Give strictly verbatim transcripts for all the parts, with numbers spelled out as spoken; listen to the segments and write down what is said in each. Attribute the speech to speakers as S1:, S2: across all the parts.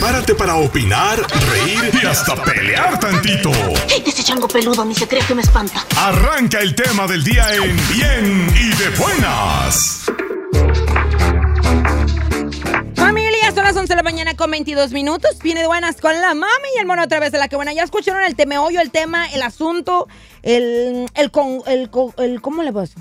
S1: prepárate para opinar, reír y hasta pelear tantito.
S2: Ese chango peludo ni se cree que me espanta.
S1: Arranca el tema del día en Bien y de Buenas.
S3: Familia, son las once de la mañana con veintidós minutos. Viene de buenas con la mami y el mono otra vez de la que buena. Ya escucharon el temeollo, el tema, el asunto, el, el, con, el, el, ¿cómo le puedo decir?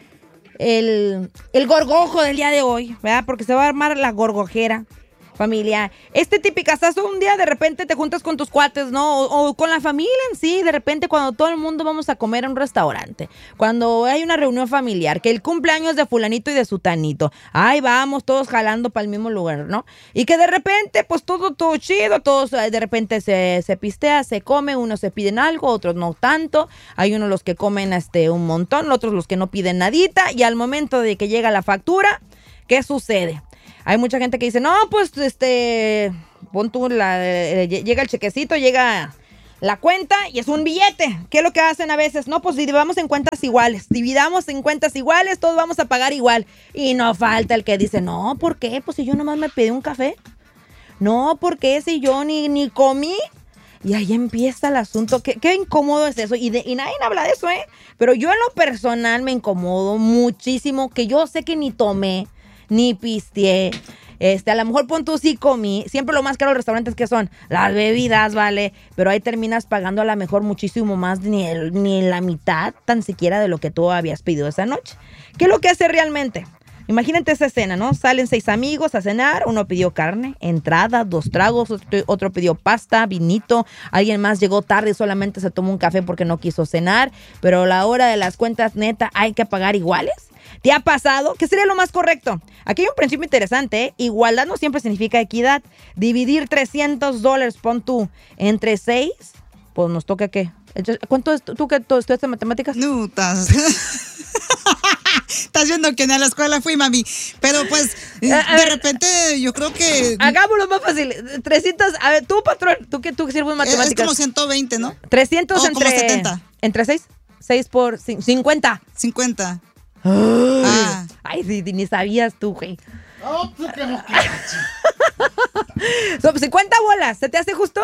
S3: El, el gorgojo del día de hoy, ¿verdad? Porque se va a armar la gorgojera. Familia, este tipicazazo, un día de repente te juntas con tus cuates, ¿no? O, o con la familia en sí, de repente cuando todo el mundo vamos a comer en un restaurante, cuando hay una reunión familiar, que el cumpleaños de fulanito y de sutanito, ay, vamos todos jalando para el mismo lugar, ¿no? Y que de repente, pues todo, todo chido, todos de repente se, se pistea, se come, unos se piden algo, otros no tanto, hay unos los que comen este un montón, otros los que no piden nadita, y al momento de que llega la factura, ¿qué sucede? Hay mucha gente que dice, no, pues, este, pon tú, la, eh, llega el chequecito, llega la cuenta y es un billete. ¿Qué es lo que hacen a veces? No, pues dividamos en cuentas iguales. Dividamos en cuentas iguales, todos vamos a pagar igual. Y no falta el que dice, no, ¿por qué? Pues si yo nomás me pedí un café. No, ¿por qué? Si yo ni, ni comí. Y ahí empieza el asunto. Qué, qué incómodo es eso. Y, de, y nadie habla de eso, ¿eh? Pero yo en lo personal me incomodo muchísimo, que yo sé que ni tomé, ni pisteé, este, a lo mejor pon tú sí comí, siempre lo más caro de los restaurantes que son las bebidas, ¿vale? Pero ahí terminas pagando a lo mejor muchísimo más, ni, el, ni la mitad tan siquiera de lo que tú habías pedido esa noche. ¿Qué es lo que hace realmente? Imagínate esa escena, ¿no? Salen seis amigos a cenar, uno pidió carne, entrada, dos tragos, otro, otro pidió pasta, vinito, alguien más llegó tarde y solamente se tomó un café porque no quiso cenar, pero a la hora de las cuentas, neta, hay que pagar iguales. ¿Te ha pasado? ¿Qué sería lo más correcto? Aquí hay un principio interesante, ¿eh? Igualdad no siempre significa equidad. Dividir trescientos dólares, pon tú, entre seis, pues nos toca ¿qué? ¿Cuánto es tú que estudiaste matemáticas?
S4: No, estás... Estás viendo que en la escuela fui, mami. Pero pues, a, a de ver, repente, yo creo que...
S3: Hagámoslo más fácil. trescientos, a ver, tú, patrón, tú que tú que sirves matemáticas.
S4: Es como ciento veinte, ¿no?
S3: trescientos
S4: o
S3: entre...
S4: como setenta.
S3: ¿Entre seis? seis por cincuenta.
S4: cincuenta.
S3: Ay, ah. Ay, sí, ni sabías tú, güey.
S5: No, tú que no
S3: Son cincuenta bolas, ¿se te hace justo?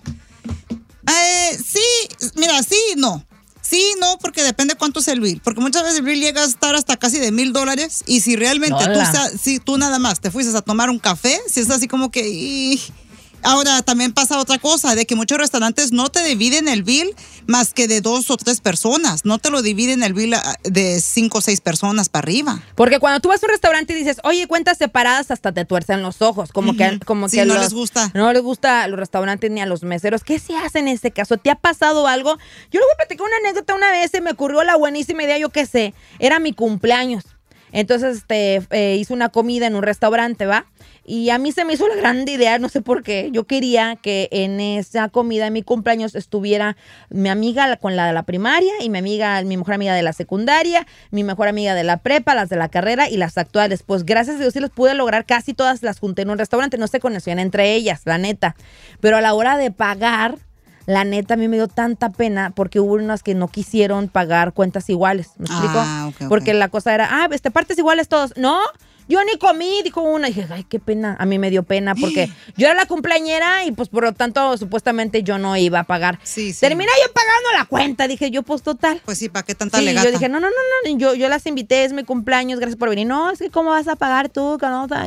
S4: Eh, sí, mira, sí, no. Sí, no, porque depende cuánto es el bill. Porque muchas veces el bill llega a estar hasta casi de mil dólares. Y si realmente tú, si tú nada más te fuiste a tomar un café, si es así como que... Y... Ahora, también pasa otra cosa, de que muchos restaurantes no te dividen el bill más que de dos o tres personas. No te lo dividen el bill de cinco o seis personas para arriba.
S3: Porque cuando tú vas a un restaurante y dices, oye, cuentas separadas, hasta te tuercen los ojos. Como uh-huh. que, como
S4: sí,
S3: que
S4: no
S3: los,
S4: les gusta.
S3: No les gusta a los restaurantes ni a los meseros. ¿Qué se hace en ese caso? ¿Te ha pasado algo? Yo le voy a platicar una anécdota una vez, se me ocurrió la buenísima idea, yo qué sé. Era mi cumpleaños. Entonces, este, eh, hice una comida en un restaurante, ¿va? Y a mí se me hizo la grande idea, no sé por qué. Yo quería que en esa comida de mi cumpleaños estuviera mi amiga con la de la primaria y mi amiga, mi mejor amiga de la secundaria, mi mejor amiga de la prepa, las de la carrera y las actuales. Pues gracias a Dios sí las pude lograr, casi todas las junté en un restaurante, no se conocían entre ellas, la neta. Pero a la hora de pagar, la neta a mí me dio tanta pena porque hubo unas que no quisieron pagar cuentas iguales, ¿me explico? Ah, okay, porque okay. La cosa era, ah, este, partes iguales todos. No, yo ni comí, dijo una. Y dije, ay, qué pena. A mí me dio pena porque yo era la cumpleañera y pues por lo tanto supuestamente yo no iba a pagar. Sí, sí. Terminé yo pagando la cuenta. Dije yo, pues total.
S4: Pues sí, ¿para qué tanta
S3: sí,
S4: legata?
S3: Yo dije, no, no, no, no. Yo, yo las invité, es mi cumpleaños, gracias por venir. No, es que ¿cómo vas a pagar tú?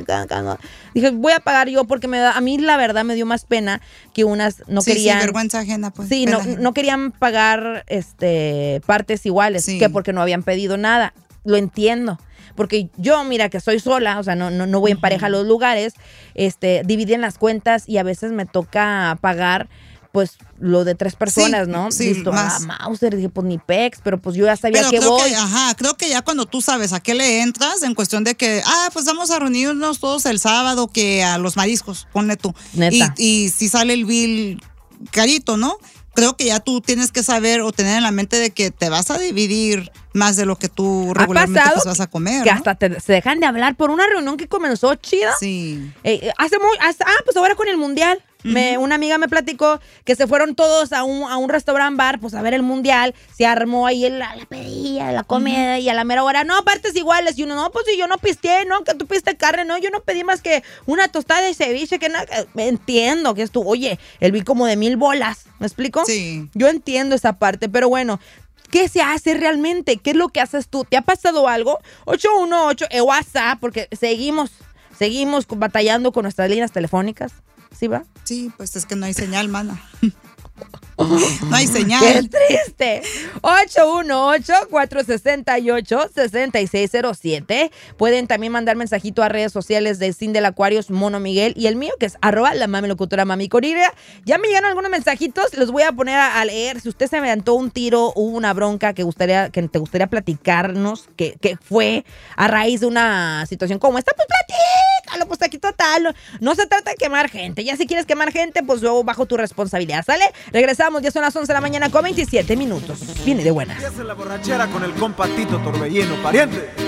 S3: Dije, voy a pagar yo porque me da, a mí la verdad me dio más pena que unas no
S4: sí,
S3: querían.
S4: Sí, vergüenza ajena, pues.
S3: Sí, no, no querían pagar este partes iguales, sí. Que porque no habían pedido nada. Lo entiendo. Porque yo, mira, que soy sola, o sea, no, no, no voy en pareja a los lugares, este, dividen las cuentas y a veces me toca pagar, pues, lo de tres personas,
S4: sí,
S3: ¿no?
S4: Sí,
S3: Listo,
S4: más.
S3: Ah, Mauser, dije, pues, ni pex, pero pues yo ya sabía
S4: pero
S3: que
S4: creo
S3: voy.
S4: Que, ajá, creo que ya cuando tú sabes a qué le entras, en cuestión de que, ah, pues vamos a reunirnos todos el sábado, que a los mariscos, ponle tú.
S3: Neta.
S4: Y, y si sale el bill carito, ¿no? Creo que ya tú tienes que saber o tener en la mente de que te vas a dividir más de lo que tú regularmente pues vas a comer.
S3: Que
S4: ¿no?
S3: hasta te, se dejan de hablar por una reunión que comenzó chida.
S4: Sí.
S3: Eh, hace muy, hasta, ah, pues ahora con el mundial. Me, una amiga me platicó que se fueron todos a un, a un restaurant bar, pues a ver el mundial. Se armó ahí la, la pedilla, la comida, uh-huh. y a la mera hora, no, partes iguales. Y uno, no, pues si yo no pisteé, no, que tú piste carne, no, yo no pedí más que una tostada de ceviche, que nada. Entiendo que es tú, oye, el vi como de mil bolas, ¿me explico?
S4: Sí.
S3: Yo entiendo esa parte, pero bueno. ¿Qué se hace realmente? ¿Qué es lo que haces tú? ¿Te ha pasado algo? ocho uno ocho, eh, WhatsApp, porque seguimos, seguimos batallando con nuestras líneas telefónicas. ¿Sí va?
S4: Sí, pues es que no hay señal, mana. No hay señal.
S3: ¡Qué triste! ocho uno ocho, cuatro seis ocho, seis seis cero siete. Pueden también mandar mensajito a redes sociales de Sin del Aquarius, Mono Miguel, y el mío, que es arroba la mami locutora mami con Y. Ya me llegaron algunos mensajitos, los voy a poner a, a leer. Si usted se aventó un tiro, hubo una bronca que gustaría que te gustaría platicarnos, que, que fue a raíz de una situación como esta, pues platícalo, pues aquí total. No se trata de quemar gente. Ya si quieres quemar gente, pues luego bajo tu responsabilidad, ¿sale? Regresamos. Ya son las once de la mañana con veintisiete minutos. Viene de buena.
S5: Empieza la borrachera con el compa Tito Torbellino, pariente.